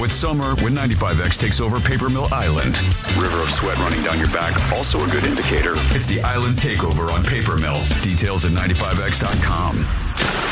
it's summer when 95X takes over Paper Mill Island. River of sweat running down your back, also a good indicator. It's the Island Takeover on Paper Mill. Details at 95X.com.